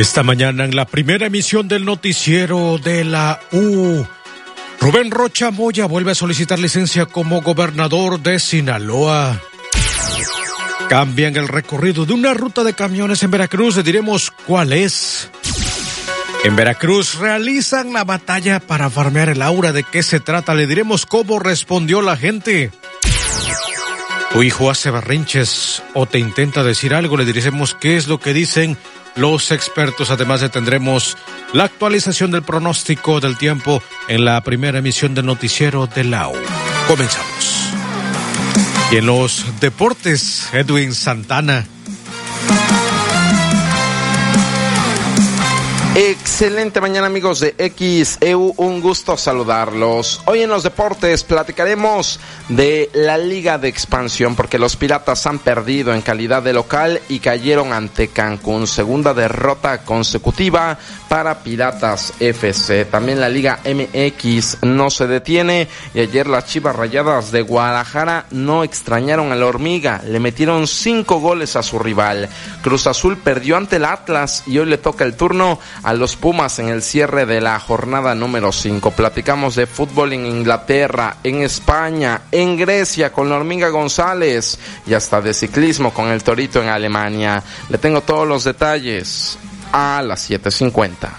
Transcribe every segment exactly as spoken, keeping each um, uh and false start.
Esta mañana en la primera emisión del noticiero de la U, Rubén Rocha Moya vuelve a solicitar licencia como gobernador de Sinaloa. Cambian el recorrido de una ruta de camiones en Veracruz, le diremos cuál es. En Veracruz realizan la batalla para farmear el aura. ¿De qué se trata? Le diremos cómo respondió la gente. Tu hijo hace berrinches o te intenta decir algo, le diremos qué es lo que dicen los expertos. Además, tendremos la actualización del pronóstico del tiempo en la primera emisión del noticiero de la U. Comenzamos. Y en los deportes, Edwin Santana. Excelente mañana, amigos de X E U, un gusto saludarlos. Hoy en los deportes platicaremos de la Liga de Expansión, porque los Piratas han perdido en calidad de local y cayeron ante Cancún, segunda derrota consecutiva para Piratas F C. También la Liga M X no se detiene y ayer las Chivas Rayadas de Guadalajara no extrañaron a la hormiga, le metieron cinco goles a su rival. Cruz Azul perdió ante el Atlas y hoy le toca el turno a los Pumas en el cierre de la jornada número cinco. Platicamos de fútbol en Inglaterra, en España, en Grecia con la hormiga González y hasta de ciclismo con el Torito en Alemania. Le tengo todos los detalles a las siete cincuenta.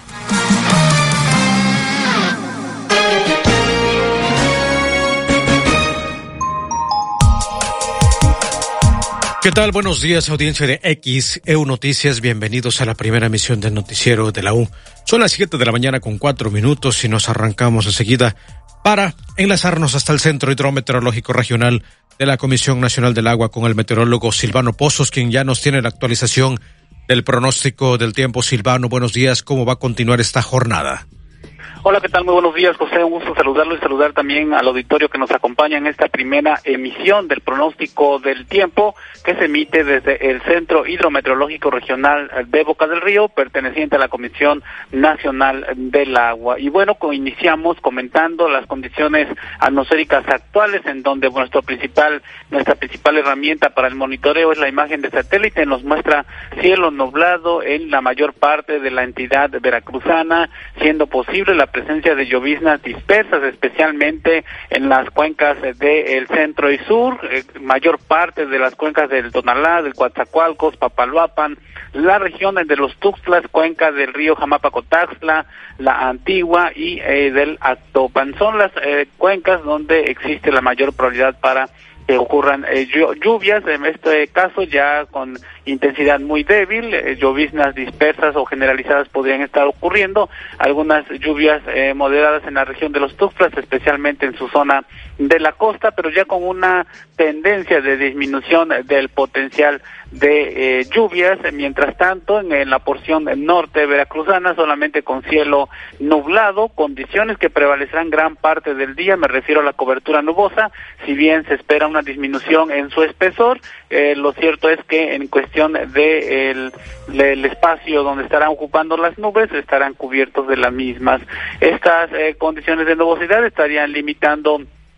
¿Qué tal? Buenos días, audiencia de X E U Noticias. Bienvenidos a la primera emisión del noticiero de la U. Son las siete de la mañana con cuatro minutos y nos arrancamos enseguida para enlazarnos hasta el Centro Hidrometeorológico Regional de la Comisión Nacional del Agua con el meteorólogo Silvano Pozos, quien ya nos tiene la actualización del pronóstico del tiempo. Silvano, buenos días. ¿Cómo va a continuar esta jornada? Hola, ¿qué tal? Muy buenos días, José. Un gusto saludarlo y saludar también al auditorio que nos acompaña en esta primera emisión del pronóstico del tiempo que se emite desde el Centro Hidrometeorológico Regional de Boca del Río, perteneciente a la Comisión Nacional del Agua. Y bueno, iniciamos comentando las condiciones atmosféricas actuales, en donde nuestro principal, nuestra principal herramienta para el monitoreo es la imagen de satélite. Nos muestra cielo nublado en la mayor parte de la entidad veracruzana, siendo posible la presencia de lloviznas dispersas, especialmente en las cuencas del centro y sur, eh, mayor parte de las cuencas del Tonalá, del Coatzacoalcos, Papaloapan, la región de los Tuxtlas, cuenca del río Jamapa-Cotaxtla, la Antigua y eh, del Actopan. Son las eh, cuencas donde existe la mayor probabilidad para que ocurran eh, lluvias, en este caso ya con intensidad muy débil, eh, lloviznas dispersas o generalizadas podrían estar ocurriendo, algunas lluvias eh, moderadas en la región de los Tuxtlas, especialmente en su zona de la costa, pero ya con una tendencia de disminución del potencial de eh, lluvias. Mientras tanto, en, en la porción norte veracruzana, solamente con cielo nublado, condiciones que prevalecerán gran parte del día, me refiero a la cobertura nubosa, si bien se espera una disminución en su espesor, eh, lo cierto es que en cuestión de el, el espacio donde estarán ocupando las nubes, estarán cubiertos de las mismas. Estas eh, condiciones de nubosidad estarían limitando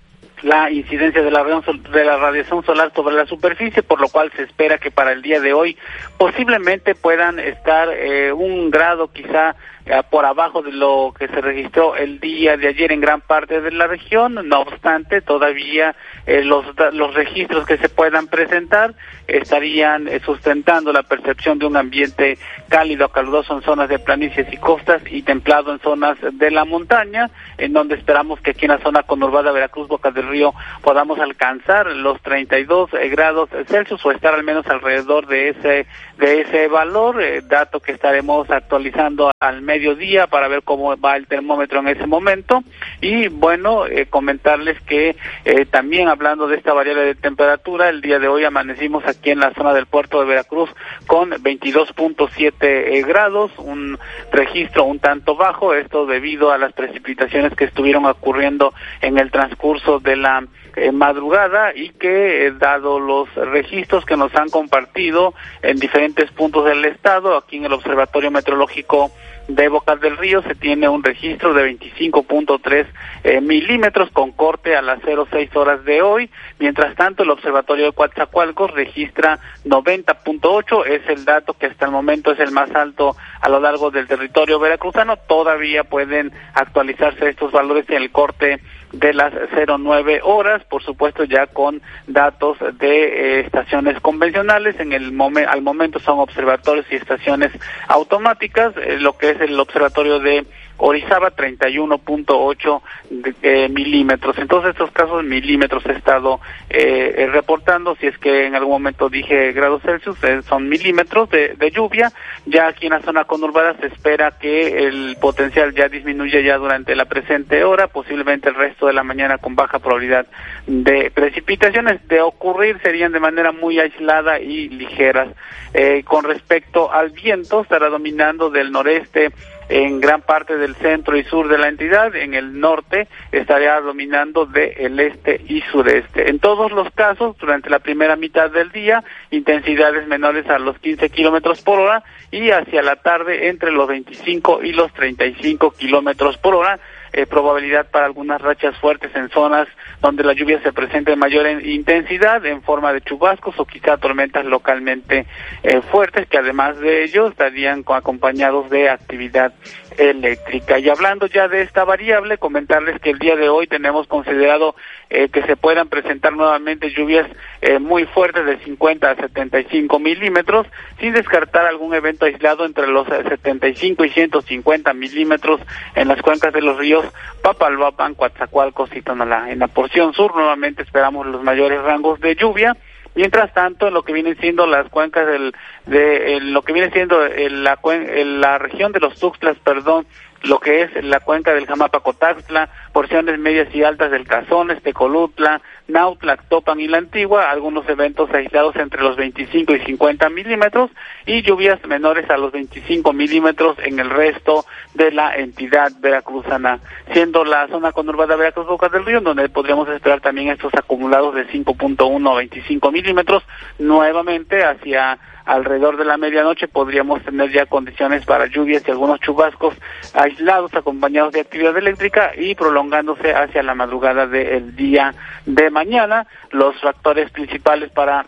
la incidencia de la, de la radiación solar sobre la superficie, por lo cual se espera que para el día de hoy posiblemente puedan estar eh, un grado quizá eh, por abajo de lo que se registró el día de ayer en gran parte de la región. No obstante, todavía eh, los, los registros que se puedan presentar estarían eh, sustentando la percepción de un ambiente cálido a caluroso en zonas de planicies y costas y templado en zonas de la montaña, en donde esperamos que aquí en la zona conurbada Veracruz, Boca del Río, podamos alcanzar los treinta y dos eh, grados Celsius o estar al menos alrededor de ese de ese valor, eh, dato que estaremos actualizando al mediodía para ver cómo va el termómetro en ese momento. Y bueno, eh, comentarles que eh, también hablando de esta variable de temperatura, el día de hoy amanecimos aquí en la zona del puerto de Veracruz con veintidós punto siete eh, grados, un registro un tanto bajo, esto debido a las precipitaciones que estuvieron ocurriendo en el transcurso de la eh, madrugada y que, eh, dado los registros que nos han compartido en diferentes puntos del estado, aquí en el Observatorio Meteorológico de Bocas del Río se tiene un registro de veinticinco punto tres eh, milímetros con corte a las cero seis horas de hoy. Mientras tanto, el observatorio de Coatzacoalcos registra noventa punto ocho, es el dato que hasta el momento es el más alto a lo largo del territorio veracruzano. Todavía pueden actualizarse estos valores en el corte de las cero nueve horas, por supuesto ya con datos de eh, estaciones convencionales. En el momen, al momento son observatorios y estaciones automáticas, eh, lo que es el observatorio de Orizaba, treinta y uno punto ocho eh, milímetros. En todos estos casos, milímetros he estado eh, reportando. Si es que en algún momento dije grados Celsius, eh, son milímetros de, de lluvia. Ya aquí en la zona conurbada se espera que el potencial ya disminuya ya durante la presente hora, posiblemente el resto de la mañana con baja probabilidad de precipitaciones. De ocurrir serían de manera muy aislada y ligeras. Eh, con respecto al viento, estará dominando del noreste en gran parte del centro y sur de la entidad. En el norte estaría dominando del este y sureste. En todos los casos, durante la primera mitad del día, intensidades menores a los quince kilómetros por hora, y hacia la tarde entre los veinticinco y los treinta y cinco kilómetros por hora. Eh, probabilidad para algunas rachas fuertes en zonas donde la lluvia se presenta en mayor en intensidad, en forma de chubascos o quizá tormentas localmente eh, fuertes, que además de ello estarían acompañados de actividad eléctrica. Y hablando ya de esta variable, comentarles que el día de hoy tenemos considerado eh, que se puedan presentar nuevamente lluvias eh, muy fuertes de cincuenta a setenta y cinco milímetros, sin descartar algún evento aislado entre los setenta y cinco y ciento cincuenta milímetros en las cuencas de los ríos Papaloapan, Coatzacoalcos y Tonalá. En la porción sur nuevamente esperamos los mayores rangos de lluvia. Mientras tanto, en lo que vienen siendo las cuencas del, de, en lo que viene siendo el, la, el, la región de los Tuxtlas, perdón, lo que es la cuenca del Jamapacotaxtla, porciones medias y altas del Cazones, Tecolutla, Nautla, Topan y La Antigua, algunos eventos aislados entre los veinticinco y cincuenta milímetros, y lluvias menores a los veinticinco milímetros en el resto de la entidad veracruzana, siendo la zona conurbada Veracruz Bocas del Río, donde podríamos esperar también estos acumulados de cinco punto uno a veinticinco milímetros. Nuevamente hacia alrededor de la medianoche podríamos tener ya condiciones para lluvias y algunos chubascos aislados acompañados de actividad eléctrica y prolongándose hacia la madrugada del día de mañana. Los factores principales para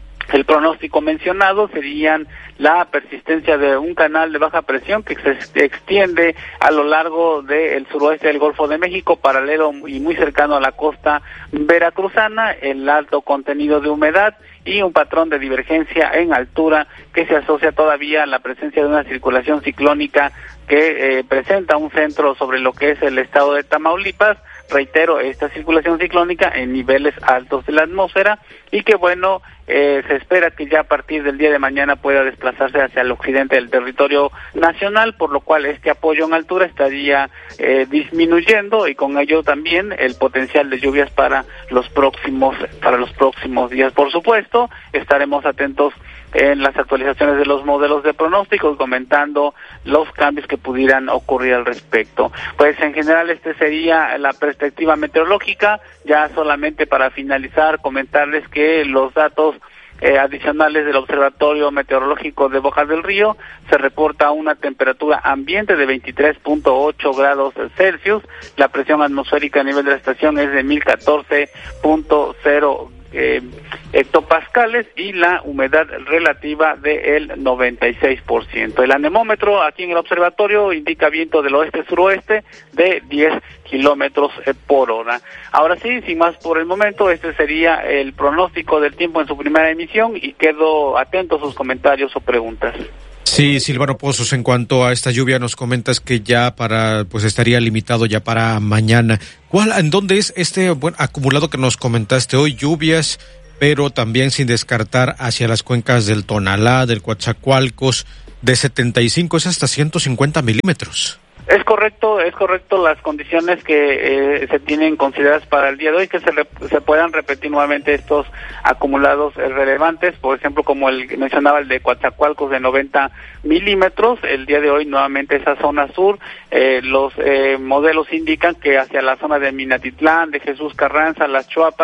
el pronóstico mencionado serían la persistencia de un canal de baja presión que se extiende a lo largo del suroeste del Golfo de México, paralelo y muy cercano a la costa veracruzana, el alto contenido de humedad y un patrón de divergencia en altura que se asocia todavía a la presencia de una circulación ciclónica que eh, presenta un centro sobre lo que es el estado de Tamaulipas. Reitero, esta circulación ciclónica en niveles altos de la atmósfera y que bueno, eh, se espera que ya a partir del día de mañana pueda desplazarse hacia el occidente del territorio nacional, por lo cual este apoyo en altura estaría eh, disminuyendo y con ello también el potencial de lluvias para los próximos para los próximos días. Por supuesto, estaremos atentos en las actualizaciones de los modelos de pronóstico y comentando los cambios que pudieran ocurrir al respecto. Pues en general este sería la perspectiva meteorológica. Ya solamente para finalizar, comentarles que los datos eh, adicionales del Observatorio Meteorológico de Bocas del Río se reporta una temperatura ambiente de veintitrés punto ocho grados Celsius, la presión atmosférica a nivel de la estación es de mil catorce punto cero Eh, hectopascales y la humedad relativa del noventa y seis por ciento. El anemómetro aquí en el observatorio indica viento del oeste-suroeste de diez kilómetros por hora. Ahora sí, sin más por el momento, este sería el pronóstico del tiempo en su primera emisión y quedo atento a sus comentarios o preguntas. Sí, Silvano Pozos, en cuanto a esta lluvia nos comentas que ya para, pues estaría limitado ya para mañana. ¿Cuál, en dónde es este buen acumulado que nos comentaste hoy? Lluvias, pero también sin descartar hacia las cuencas del Tonalá, del Coatzacoalcos, de setenta y cinco es hasta ciento cincuenta milímetros. Es correcto, es correcto las condiciones que eh, se tienen consideradas para el día de hoy, que se, re, se puedan repetir nuevamente estos acumulados eh, relevantes, por ejemplo, como el que mencionaba el de Coatzacoalcos de noventa milímetros, el día de hoy nuevamente esa zona sur, eh, los eh, modelos indican que hacia la zona de Minatitlán, de Jesús Carranza, Las Chuapas,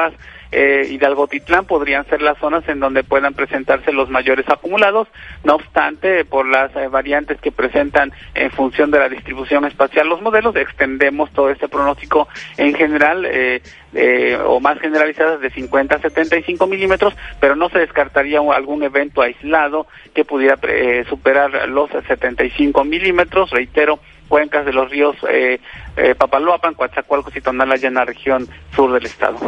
eh, Hidalgo-Titlán podrían ser las zonas en donde puedan presentarse los mayores acumulados. No obstante, por las eh, variantes que presentan en función de la distribución espacial los modelos, extendemos todo este pronóstico en general eh, eh, o más generalizadas de cincuenta a setenta y cinco milímetros, pero no se descartaría algún evento aislado que pudiera eh, superar los setenta y cinco milímetros. Reitero, cuencas de los ríos eh, eh, Papaloapan, Coatzacoalcos y Tonalá, ya en la región sur del estado.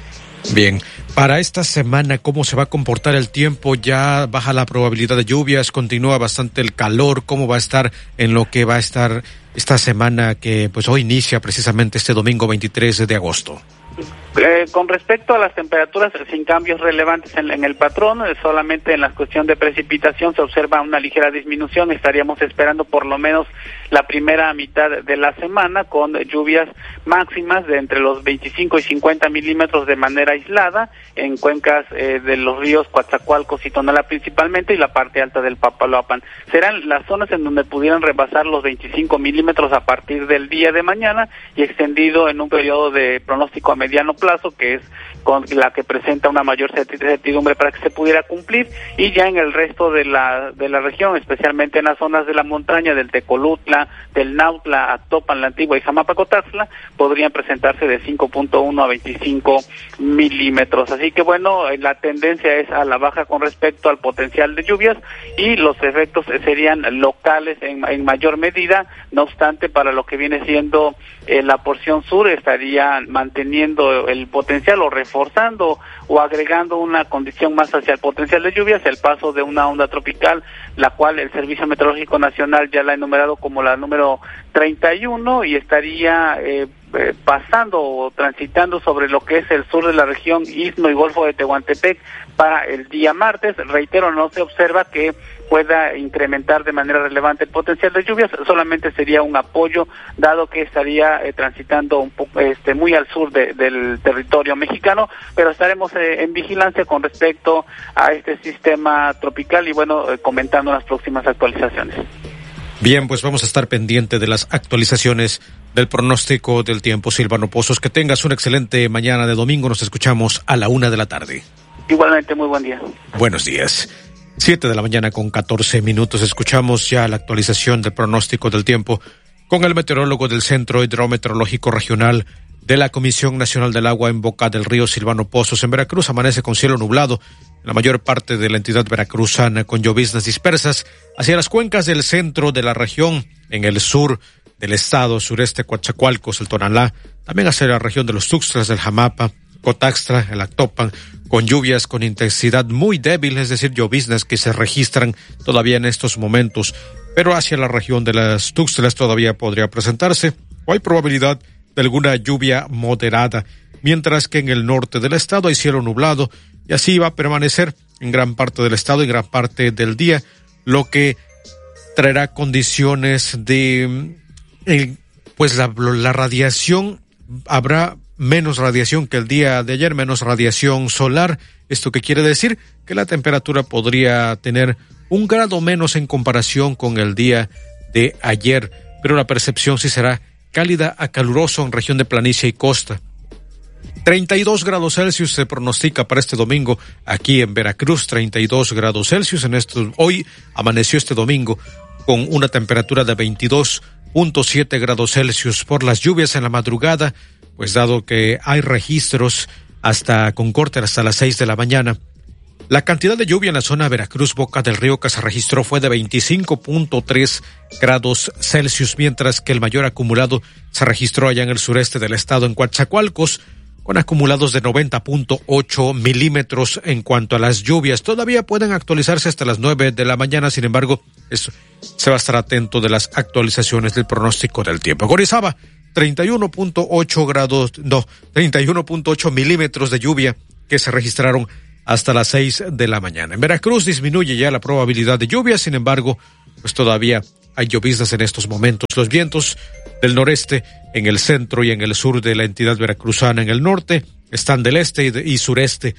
Bien, para esta semana, ¿cómo se va a comportar el tiempo? Ya baja la probabilidad de lluvias, continúa bastante el calor. ¿Cómo va a estar en lo que va a estar esta semana que pues hoy inicia precisamente este domingo veintitrés de agosto? Eh, con respecto a las temperaturas, sin cambios relevantes en, en el patrón, eh, solamente en la cuestión de precipitación se observa una ligera disminución. Estaríamos esperando por lo menos la primera mitad de la semana con lluvias máximas de entre los veinticinco y cincuenta milímetros de manera aislada en cuencas eh, de los ríos Coatzacoalcos y Tonalá principalmente, y la parte alta del Papaloapan. Serán las zonas en donde pudieran rebasar los veinticinco milímetros a partir del día de mañana y extendido en un periodo de pronóstico a mediano plazo, que es con la que presenta una mayor certidumbre para que se pudiera cumplir, y ya en el resto de la de la región, especialmente en las zonas de la montaña del Tecolutla, del Nautla, Actopan, La Antigua y Jamapacotaxtla, podrían presentarse de cinco punto uno a veinticinco milímetros. Así que bueno, la tendencia es a la baja con respecto al potencial de lluvias y los efectos serían locales en, en mayor medida. No obstante, para lo que viene siendo eh, la porción sur, estarían manteniendo el potencial o reforzando o agregando una condición más hacia el potencial de lluvias, el paso de una onda tropical, la cual el Servicio Meteorológico Nacional ya la ha enumerado como la número treinta y uno, y estaría eh, eh, pasando o transitando sobre lo que es el sur de la región, Istmo y Golfo de Tehuantepec para el día martes. Reitero, no se observa que pueda incrementar de manera relevante el potencial de lluvias, solamente sería un apoyo, dado que estaría eh, transitando un poco este muy al sur de, del territorio mexicano, pero estaremos eh, en vigilancia con respecto a este sistema tropical y bueno, eh, comentando las próximas actualizaciones. Bien, pues vamos a estar pendiente de las actualizaciones del pronóstico del tiempo. Silvano Pozos, que tengas una excelente mañana de domingo. Nos escuchamos a la una de la tarde. Igualmente, muy buen día. Buenos días. Siete de la mañana con catorce minutos. Escuchamos ya la actualización del pronóstico del tiempo con el meteorólogo del Centro Hidrometeorológico Regional de la Comisión Nacional del Agua en Boca del Río, Silvano Pozos. En Veracruz amanece con cielo nublado en la mayor parte de la entidad veracruzana, con lloviznas dispersas hacia las cuencas del centro de la región, en el sur del estado, sureste, Coatzacoalcos, el Tonalá, también hacia la región de los Tuxtlas, del Jamapa, Cotaxtla, el Actopan, con lluvias con intensidad muy débil, es decir, lloviznas que se registran todavía en estos momentos, pero hacia la región de las Tuxtlas todavía podría presentarse, o hay probabilidad de alguna lluvia moderada, mientras que en el norte del estado hay cielo nublado, y así va a permanecer en gran parte del estado y gran parte del día, lo que traerá condiciones de, eh, pues la, la radiación, habrá menos radiación que el día de ayer, menos radiación solar. ¿Esto qué quiere decir? Que la temperatura podría tener un grado menos en comparación con el día de ayer, pero la percepción sí será cálida a caluroso en región de planicie y costa. treinta y dos grados Celsius se pronostica para este domingo aquí en Veracruz, treinta y dos grados Celsius. En esto, hoy amaneció este domingo con una temperatura de veintidós punto siete grados Celsius por las lluvias en la madrugada, pues dado que hay registros hasta con corte hasta las seis de la mañana. La cantidad de lluvia en la zona Veracruz, Boca del Río, que se registró fue de veinticinco punto tres grados Celsius, mientras que el mayor acumulado se registró allá en el sureste del estado, en Coatzacoalcos, con acumulados de noventa punto ocho milímetros. En cuanto a las lluvias, todavía pueden actualizarse hasta las nueve de la mañana, sin embargo, eso, se va a estar atento de las actualizaciones del pronóstico del tiempo. Gorizaba, treinta y uno punto ocho grados, no, treinta y uno punto ocho milímetros de lluvia que se registraron hasta las seis de la mañana. En Veracruz disminuye ya la probabilidad de lluvia, sin embargo, pues todavía hay lloviznas en estos momentos. Los vientos del noreste en el centro y en el sur de la entidad veracruzana, en el norte, están del este y, de, y sureste.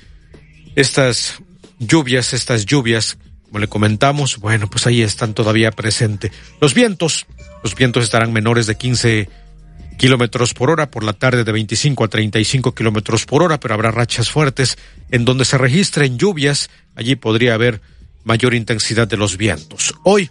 Estas lluvias, estas lluvias, como le comentamos, bueno, pues ahí están todavía presentes. Los vientos, los vientos estarán menores de quince kilómetros por hora, por la tarde de veinticinco a treinta y cinco kilómetros por hora, pero habrá rachas fuertes en donde se registren lluvias. Allí podría haber mayor intensidad de los vientos. Hoy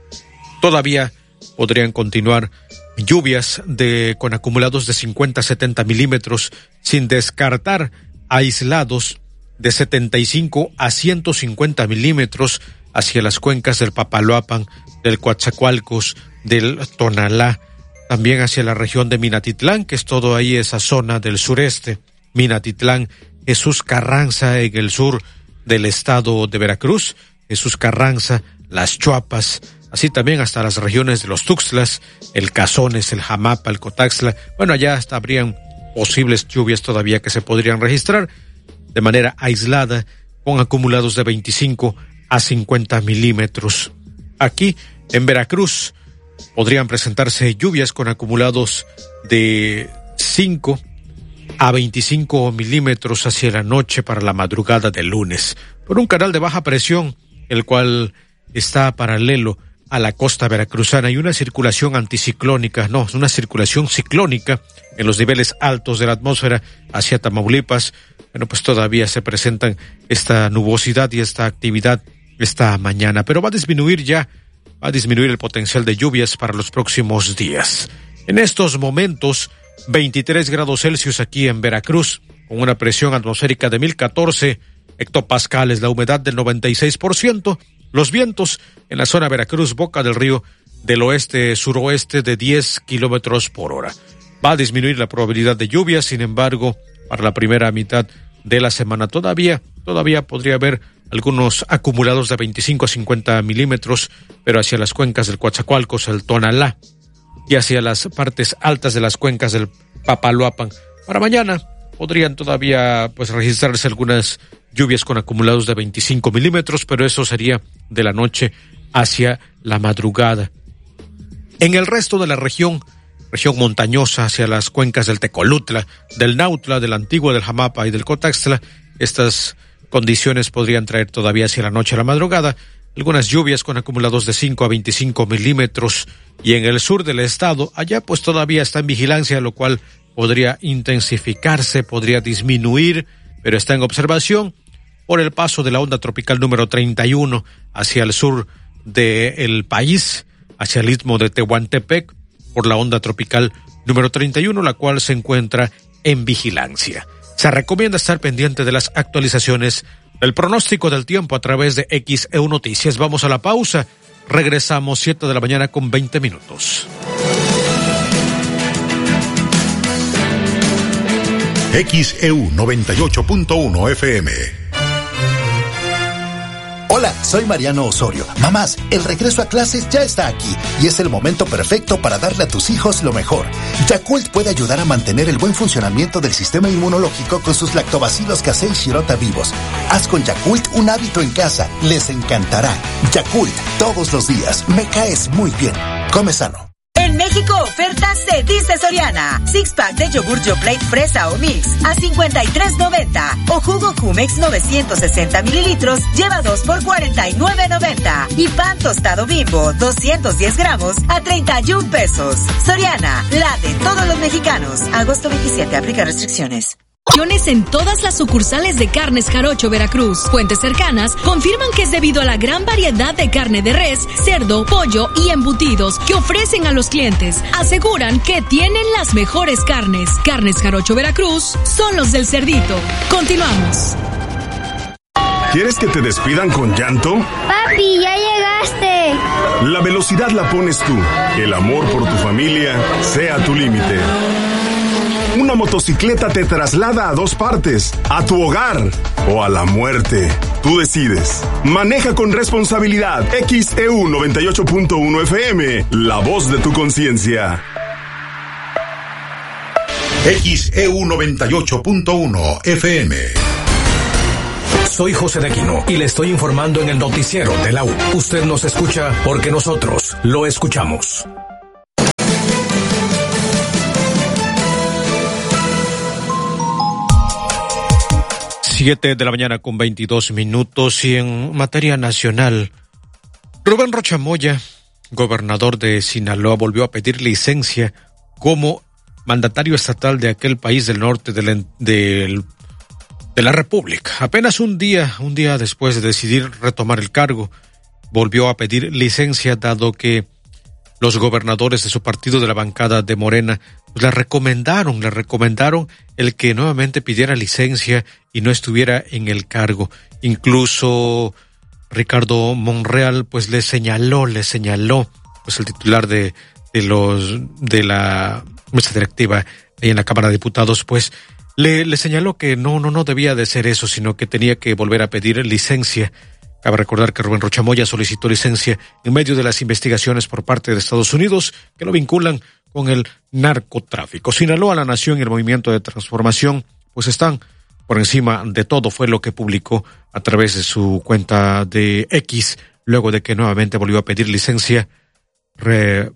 todavía podrían continuar lluvias de con acumulados de cincuenta a setenta milímetros, sin descartar aislados de setenta y cinco a ciento cincuenta milímetros hacia las cuencas del Papaloapan, del Coatzacoalcos, del Tonalá, también hacia la región de Minatitlán, que es todo ahí esa zona del sureste, Minatitlán, Jesús Carranza en el sur del estado de Veracruz, Jesús Carranza, Las Chuapas, así también hasta las regiones de los Tuxtlas, el Cazones, el Jamapa, el Cotaxtla. Bueno, allá hasta habrían posibles lluvias todavía que se podrían registrar de manera aislada con acumulados de veinticinco a cincuenta milímetros. Aquí en Veracruz podrían presentarse lluvias con acumulados de cinco a veinticinco milímetros hacia la noche para la madrugada del lunes, por un canal de baja presión, el cual está paralelo a la costa veracruzana, y una circulación anticiclónica, no, es una circulación ciclónica en los niveles altos de la atmósfera hacia Tamaulipas. Bueno, pues todavía se presentan esta nubosidad y esta actividad esta mañana, pero va a disminuir ya, va a disminuir el potencial de lluvias para los próximos días. En estos momentos, veintitrés grados Celsius aquí en Veracruz, con una presión atmosférica de mil catorce hectopascales, la humedad del noventa y seis por ciento, los vientos en la zona Veracruz, Boca del Río, del oeste-suroeste de diez kilómetros por hora. Va a disminuir la probabilidad de lluvias, sin embargo, para la primera mitad de la semana todavía, todavía podría haber algunos acumulados de veinticinco a cincuenta milímetros, pero hacia las cuencas del Coatzacoalcos, el Tonalá, y hacia las partes altas de las cuencas del Papaloapan. Para mañana podrían todavía pues registrarse algunas lluvias con acumulados de veinticinco milímetros, pero eso sería de la noche hacia la madrugada. En el resto de la región, región montañosa hacia las cuencas del Tecolutla, del Nautla, del Antigua, del Jamapa y del Cotaxtla, estas condiciones podrían traer todavía hacia la noche a la madrugada algunas lluvias con acumulados de cinco a veinticinco milímetros, y en el sur del estado, allá pues todavía está en vigilancia, lo cual podría intensificarse, podría disminuir, pero está en observación por el paso de la onda tropical número treinta y uno hacia el sur del país, hacia el istmo de Tehuantepec, por la onda tropical número treinta y uno, la cual se encuentra en vigilancia. Se recomienda estar pendiente de las actualizaciones del pronóstico del tiempo a través de X E U Noticias. Vamos a la pausa. Regresamos siete de la mañana con veinte minutos. X E U noventa y ocho punto uno F M. Hola, soy Mariano Osorio. Mamás, el regreso a clases ya está aquí y es el momento perfecto para darle a tus hijos lo mejor. Yakult puede ayudar a mantener el buen funcionamiento del sistema inmunológico con sus lactobacilos casei shirota vivos. Haz con Yakult un hábito en casa. Les encantará. Yakult, todos los días. Me caes muy bien. Come sano. En México, ofertas se dice Soriana. Six pack de yogur Yoplait fresa o mix a cincuenta y tres noventa. O jugo Jumex novecientos sesenta mililitros lleva dos por cuarenta y nueve noventa. Y pan tostado Bimbo doscientos diez gramos a treinta y un pesos. Soriana, la de todos los mexicanos. Agosto veintisiete, aplica restricciones. En todas las sucursales de Carnes Jarocho Veracruz. Fuentes cercanas confirman que es debido a la gran variedad de carne de res, cerdo, pollo y embutidos que ofrecen a los clientes. Aseguran que tienen las mejores carnes. Carnes Jarocho Veracruz son los del cerdito. Continuamos. ¿Quieres que te despidan con llanto? Papi, ya llegaste. La velocidad la pones tú. El amor por tu familia sea tu límite. Una motocicleta te traslada a dos partes, a tu hogar o a la muerte. Tú decides. Maneja con responsabilidad. X E U noventa y ocho punto uno F M, la voz de tu conciencia. X E U noventa y ocho punto uno F M. Soy José de Aquino y le estoy informando en el noticiero de la U. Usted nos escucha porque nosotros lo escuchamos. Siete de la mañana con veintidós minutos, y en materia nacional, Rubén Rocha Moya, gobernador de Sinaloa, volvió a pedir licencia como mandatario estatal de aquel país del norte de la, de, de la República. Apenas un día, un día después de decidir retomar el cargo, volvió a pedir licencia, dado que los gobernadores de su partido, de la bancada de Morena, pues le recomendaron, le recomendaron el que nuevamente pidiera licencia y no estuviera en el cargo. Incluso Ricardo Monreal, pues le señaló, le señaló, pues el titular de, de los, de la mesa directiva ahí en la Cámara de Diputados, pues le, le señaló que no, no, no debía de ser eso, sino que tenía que volver a pedir licencia. Cabe recordar que Rubén Rocha Moya solicitó licencia en medio de las investigaciones por parte de Estados Unidos que lo vinculan con el narcotráfico. Sinaloa, La Nación y el Movimiento de Transformación, pues están por encima de todo, fue lo que publicó a través de su cuenta de X, luego de que nuevamente volvió a pedir licencia re,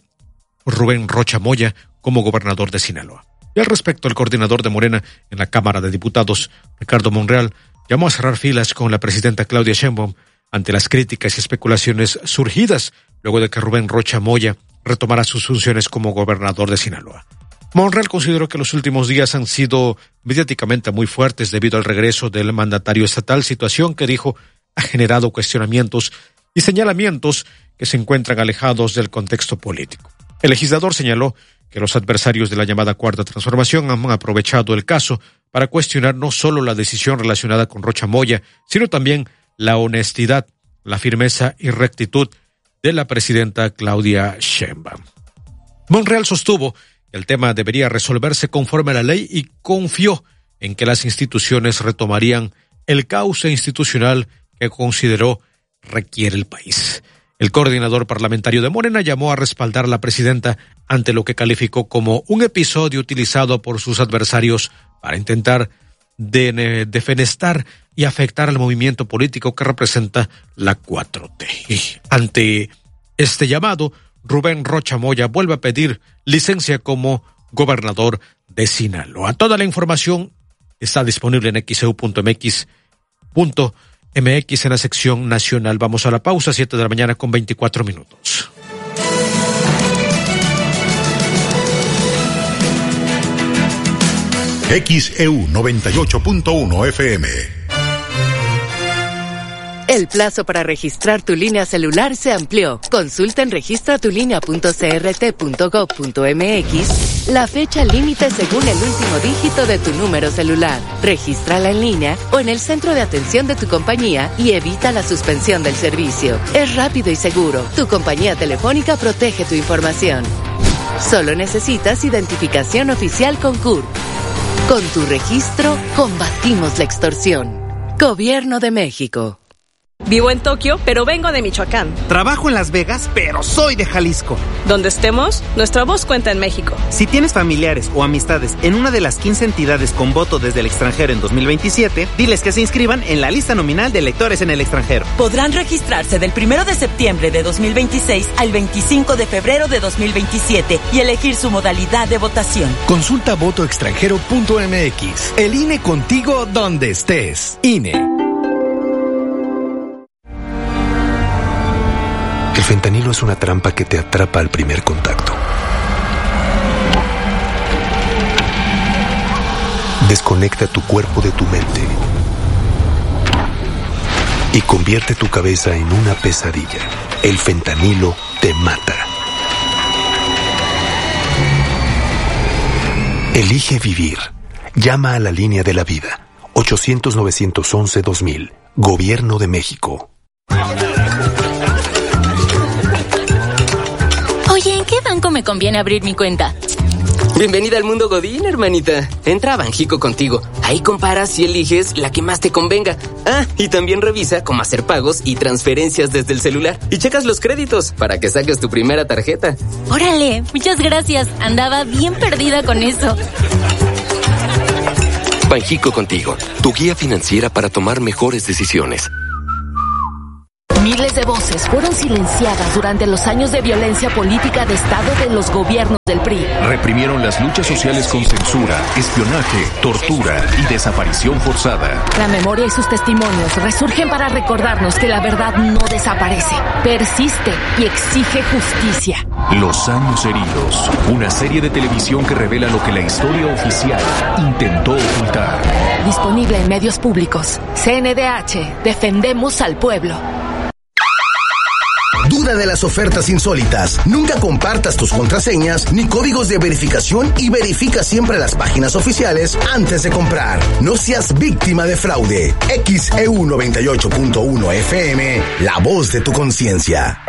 Rubén Rocha Moya como gobernador de Sinaloa. Y al respecto, el coordinador de Morena en la Cámara de Diputados, Ricardo Monreal, llamó a cerrar filas con la presidenta Claudia Sheinbaum ante las críticas y especulaciones surgidas luego de que Rubén Rocha Moya retomara sus funciones como gobernador de Sinaloa. Monreal consideró que los últimos días han sido mediáticamente muy fuertes debido al regreso del mandatario estatal, situación que dijo ha generado cuestionamientos y señalamientos que se encuentran alejados del contexto político. El legislador señaló que los adversarios de la llamada Cuarta Transformación han aprovechado el caso para cuestionar no solo la decisión relacionada con Rocha Moya, sino también la honestidad, la firmeza y rectitud de la presidenta Claudia Sheinbaum. Monreal sostuvo que el tema debería resolverse conforme a la ley y confió en que las instituciones retomarían el cauce institucional que consideró requiere el país. El coordinador parlamentario de Morena llamó a respaldar a la presidenta ante lo que calificó como un episodio utilizado por sus adversarios para intentar de, defenestar y afectar al movimiento político que representa la cuatro T. Y ante este llamado, Rubén Rocha Moya vuelve a pedir licencia como gobernador de Sinaloa. Toda la información está disponible en x e u punto m x punto m x en la sección nacional. Vamos a la pausa, siete de la mañana con veinticuatro minutos. X E U noventa y ocho punto uno F M. El plazo para registrar tu línea celular se amplió. Consulta en registra tu línea punto c r t punto gov punto m x la fecha límite según el último dígito de tu número celular. Regístrala en línea o en el centro de atención de tu compañía y evita la suspensión del servicio. Es rápido y seguro. Tu compañía telefónica protege tu información. Solo necesitas identificación oficial con C U R. Con tu registro, combatimos la extorsión. Gobierno de México. Vivo en Tokio, pero vengo de Michoacán. Trabajo en Las Vegas, pero soy de Jalisco. Donde estemos, nuestra voz cuenta en México. Si tienes familiares o amistades en una de las quince entidades con voto desde el extranjero en dos mil veintisiete, diles que se inscriban en la lista nominal de electores en el extranjero. Podrán registrarse del primero de septiembre de dos mil veintiséis al veinticinco de febrero de dos mil veintisiete y elegir su modalidad de votación. Consulta voto extranjero punto m x. El I N E contigo donde estés. I N E. El fentanilo es una trampa que te atrapa al primer contacto. Desconecta tu cuerpo de tu mente y convierte tu cabeza en una pesadilla. El fentanilo te mata. Elige vivir. Llama a la línea de la vida. ochocientos, novecientos once, dos mil. Gobierno de México. Oye, ¿en qué banco me conviene abrir mi cuenta? Bienvenida al mundo Godín, hermanita. Entra a Banjico Contigo. Ahí comparas y eliges la que más te convenga. Ah, y también revisa cómo hacer pagos y transferencias desde el celular. Y checas los créditos para que saques tu primera tarjeta. Órale, muchas gracias. Andaba bien perdida con eso. Banjico Contigo, tu guía financiera para tomar mejores decisiones. Miles de voces fueron silenciadas durante los años de violencia política de Estado de los gobiernos del P R I. Reprimieron las luchas sociales con censura, espionaje, tortura y desaparición forzada. La memoria y sus testimonios resurgen para recordarnos que la verdad no desaparece, persiste y exige justicia. Los años heridos, una serie de televisión que revela lo que la historia oficial intentó ocultar. Disponible en medios públicos. C N D H, defendemos al pueblo. Duda de las ofertas insólitas. Nunca compartas tus contraseñas ni códigos de verificación y verifica siempre las páginas oficiales antes de comprar. No seas víctima de fraude. X E U noventa y ocho punto uno F M, la voz de tu conciencia.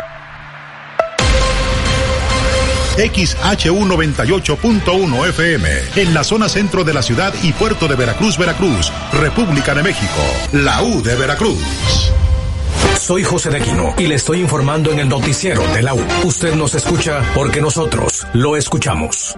X H U noventa y ocho punto uno F M, en la zona centro de la ciudad y puerto de Veracruz, Veracruz, República de México, la U de Veracruz. Soy José de Aquino y le estoy informando en el noticiero de la U. Usted nos escucha porque nosotros lo escuchamos.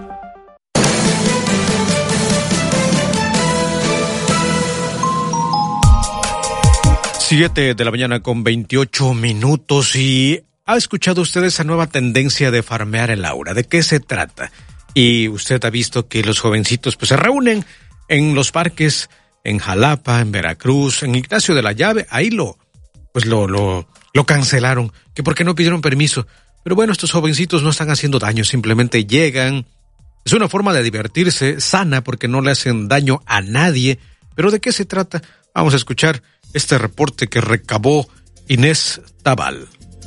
Siete de la mañana con veintiocho minutos. ¿Y ha escuchado usted esa nueva tendencia de farmear el aura? ¿De qué se trata? Y usted ha visto que los jovencitos pues se reúnen en los parques, en Jalapa, en Veracruz, en Ignacio de la Llave. Ahí lo pues lo, lo, lo cancelaron, que porque no pidieron permiso. Pero bueno, estos jovencitos no están haciendo daño, simplemente llegan. Es una forma de divertirse, sana, porque no le hacen daño a nadie. ¿Pero de qué se trata? Vamos a escuchar este reporte que recabó Inés Tabal.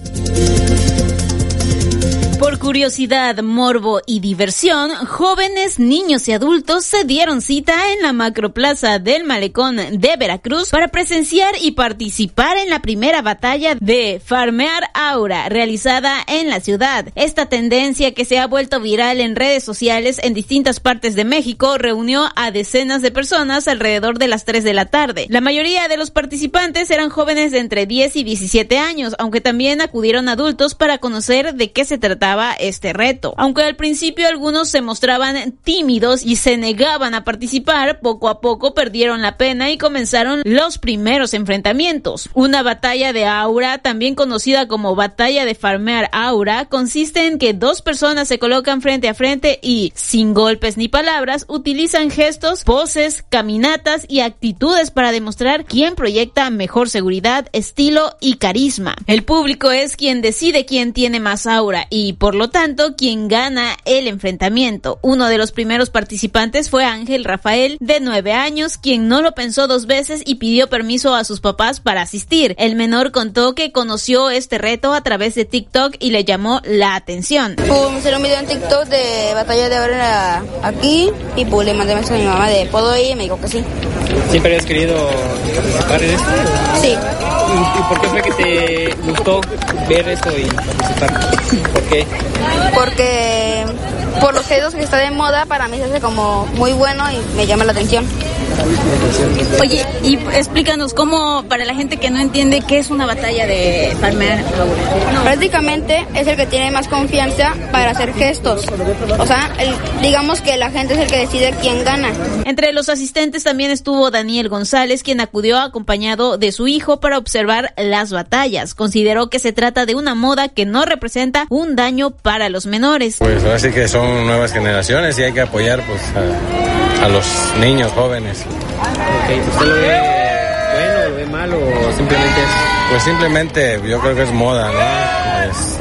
Por curiosidad, morbo y diversión, jóvenes, niños y adultos se dieron cita en la macroplaza del Malecón de Veracruz para presenciar y participar en la primera batalla de Farmear Aura realizada en la ciudad. Esta tendencia, que se ha vuelto viral en redes sociales en distintas partes de México, reunió a decenas de personas alrededor de las tres de la tarde. La mayoría de los participantes eran jóvenes de entre diez y diecisiete años, aunque también acudieron adultos para conocer de qué se trataba este reto. Aunque al principio algunos se mostraban tímidos y se negaban a participar, poco a poco perdieron la pena y comenzaron los primeros enfrentamientos. Una batalla de aura, también conocida como batalla de farmear aura, consiste en que dos personas se colocan frente a frente y, sin golpes ni palabras, utilizan gestos, poses, caminatas y actitudes para demostrar quién proyecta mejor seguridad, estilo y carisma. El público es quien decide quién tiene más aura y, por lo tanto, quien gana el enfrentamiento. Uno de los primeros participantes fue Ángel Rafael, de nueve años, quien no lo pensó dos veces y pidió permiso a sus papás para asistir. El menor contó que conoció este reto a través de TikTok y le llamó la atención. Pues me salió un video en TikTok de batalla de ahora aquí y pues le mandé mensaje a mi mamá de ¿puedo ir? Y me dijo que sí. ¿Siempre habías querido participar en esto? Sí. ¿Y, y por qué fue que te gustó ver esto y participar? ¿Por qué? Porque por los gestos que está de moda, para mí se hace como muy bueno y me llama la atención. Oye, y explícanos cómo, para la gente que no entiende, ¿qué es una batalla de farmear aura? No. Prácticamente es el que tiene más confianza para hacer gestos. O sea, el, digamos que la gente es el que decide quién gana. Entre los asistentes también estuvo Daniel González, quien acudió acompañado de su hijo para observar las batallas. Consideró que se trata de una moda que no representa un daño para los menores. Pues ahora sí que son nuevas generaciones y hay que apoyar pues a, a los niños jóvenes. Okay, ¿usted lo ve bueno, lo ve mal o simplemente es...? Pues simplemente yo creo que es moda, ¿no? Es,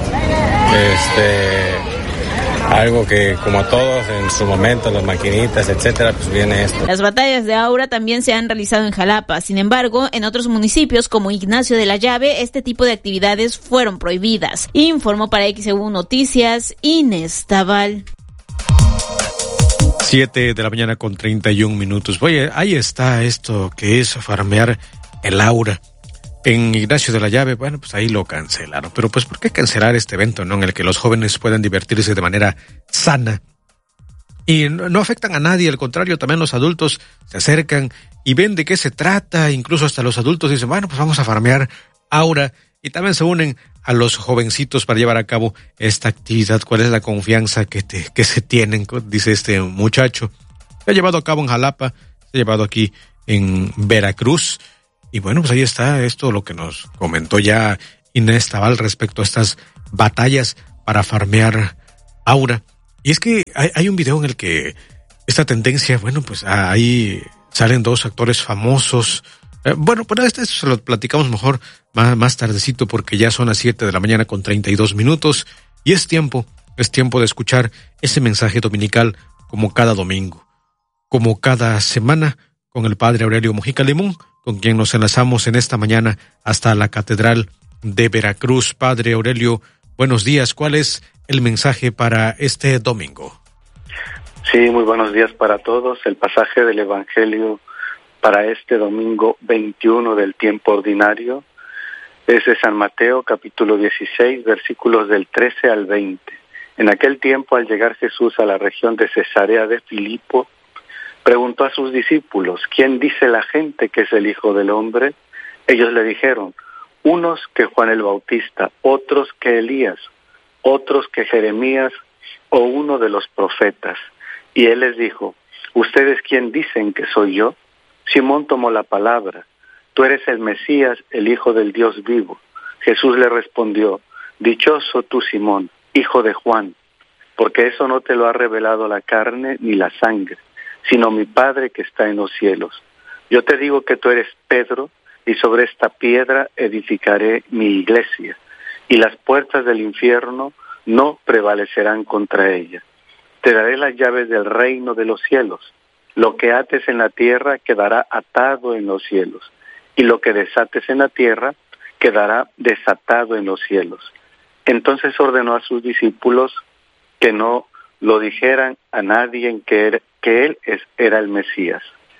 este, algo que como a todos en su momento, las maquinitas, etcétera, pues viene esto. Las batallas de aura también se han realizado en Jalapa. Sin embargo, en otros municipios como Ignacio de la Llave, este tipo de actividades fueron prohibidas. Informó para X E U Noticias, Inés Tabal. Siete de la mañana con treinta y un minutos. Oye, ahí está esto que es farmear el aura. En Ignacio de la Llave, bueno, pues ahí lo cancelaron. Pero pues, ¿por qué cancelar este evento, no? En el que los jóvenes puedan divertirse de manera sana. Y no, no afectan a nadie, al contrario, también los adultos se acercan y ven de qué se trata. Incluso hasta los adultos dicen, bueno, pues vamos a farmear aura. Y también se unen a los jovencitos para llevar a cabo esta actividad. ¿Cuál es la confianza que, te, que se tienen? Dice este muchacho. Se ha llevado a cabo en Jalapa, se ha llevado aquí en Veracruz. Y bueno, pues ahí está esto, lo que nos comentó ya Inés Tabal respecto a estas batallas para farmear aura. Y es que hay, hay un video en el que esta tendencia, bueno, pues ahí salen dos actores famosos. Eh, bueno, pues este se lo platicamos mejor más, más tardecito porque ya son las siete de la mañana con treinta y dos minutos y es tiempo es tiempo de escuchar ese mensaje dominical como cada domingo, como cada semana, con el Padre Aurelio Mojica Limón, con quien nos enlazamos en esta mañana hasta la Catedral de Veracruz. Padre Aurelio, buenos días. ¿Cuál es el mensaje para este domingo? Sí, muy buenos días para todos. El pasaje del Evangelio para este domingo veintiuno del tiempo ordinario es de San Mateo, capítulo dieciséis, versículos del trece al veinte. En aquel tiempo, al llegar Jesús a la región de Cesarea de Filipo, preguntó a sus discípulos: ¿quién dice la gente que es el Hijo del Hombre? Ellos le dijeron: unos que Juan el Bautista, otros que Elías, otros que Jeremías o uno de los profetas. Y él les dijo: ¿ustedes quién dicen que soy yo? Simón tomó la palabra: tú eres el Mesías, el Hijo del Dios vivo. Jesús le respondió: dichoso tú, Simón, hijo de Juan, porque eso no te lo ha revelado la carne ni la sangre, sino mi Padre que está en los cielos. Yo te digo que tú eres Pedro, y sobre esta piedra edificaré mi iglesia, y las puertas del infierno no prevalecerán contra ella. Te daré las llaves del reino de los cielos. Lo que ates en la tierra quedará atado en los cielos, y lo que desates en la tierra quedará desatado en los cielos. Entonces ordenó a sus discípulos que no lo dijeran a nadie en que, era, que él es, era el Mesías.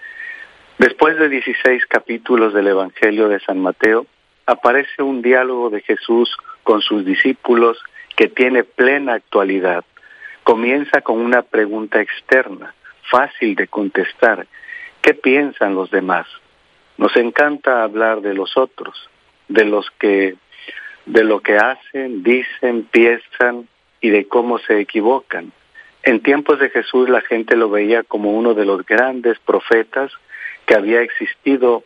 Después de dieciséis capítulos del Evangelio de San Mateo, aparece un diálogo de Jesús con sus discípulos que tiene plena actualidad. Comienza con una pregunta externa, fácil de contestar: ¿qué piensan los demás? Nos encanta hablar de los otros, de los que, de lo que hacen, dicen, piensan y de cómo se equivocan. En tiempos de Jesús la gente lo veía como uno de los grandes profetas que había existido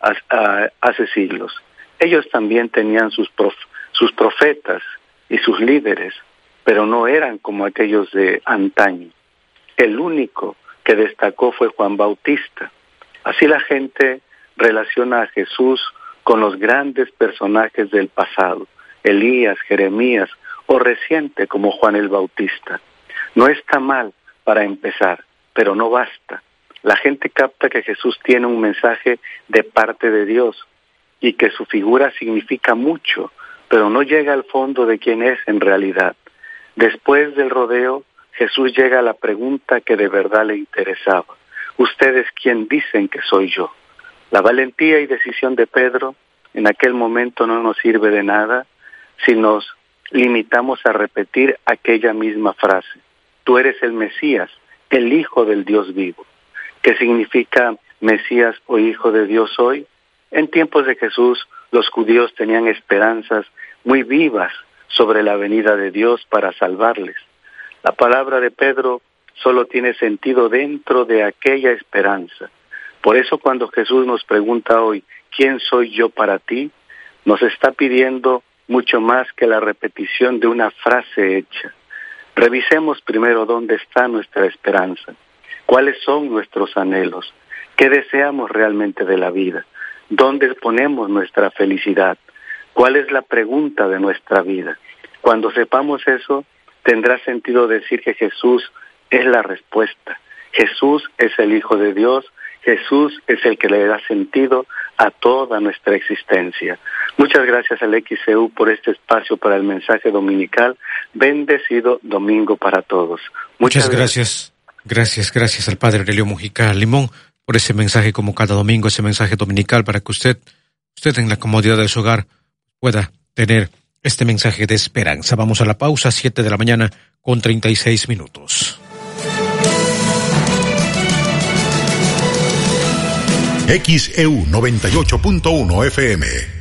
hace siglos. Ellos también tenían sus, prof, sus profetas y sus líderes, pero no eran como aquellos de antaño. El único que destacó fue Juan Bautista. Así la gente relaciona a Jesús con los grandes personajes del pasado, Elías, Jeremías o reciente como Juan el Bautista. No está mal para empezar, pero no basta. La gente capta que Jesús tiene un mensaje de parte de Dios y que su figura significa mucho, pero no llega al fondo de quién es en realidad. Después del rodeo, Jesús llega a la pregunta que de verdad le interesaba: ¿ustedes quién dicen que soy yo? La valentía y decisión de Pedro en aquel momento no nos sirve de nada si nos limitamos a repetir aquella misma frase: tú eres el Mesías, el Hijo del Dios vivo. ¿Qué significa Mesías o Hijo de Dios hoy? En tiempos de Jesús, los judíos tenían esperanzas muy vivas sobre la venida de Dios para salvarles. La palabra de Pedro solo tiene sentido dentro de aquella esperanza. Por eso cuando Jesús nos pregunta hoy: ¿quién soy yo para ti?, nos está pidiendo mucho más que la repetición de una frase hecha. Revisemos primero dónde está nuestra esperanza, cuáles son nuestros anhelos, qué deseamos realmente de la vida, dónde ponemos nuestra felicidad, cuál es la pregunta de nuestra vida. Cuando sepamos eso, tendrá sentido decir que Jesús es la respuesta. Jesús es el Hijo de Dios. Jesús es el que le da sentido a toda nuestra existencia. Muchas gracias al X C U por este espacio para el mensaje dominical. Bendecido domingo para todos. Muchas, Muchas gracias. Gracias, gracias al Padre Aurelio Mojica Limón por ese mensaje como cada domingo, ese mensaje dominical para que usted, usted en la comodidad de su hogar pueda tener este mensaje de esperanza. Vamos a la pausa, siete de la mañana con treinta y seis minutos. X E U noventa y ocho punto uno F M.